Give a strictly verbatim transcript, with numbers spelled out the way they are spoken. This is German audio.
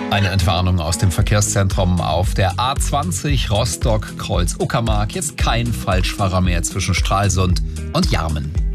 Eine Entwarnung aus dem Verkehrszentrum auf der A zwanzig Rostock Kreuz Uckermark. Jetzt kein Falschfahrer mehr zwischen Stralsund und Jarmen.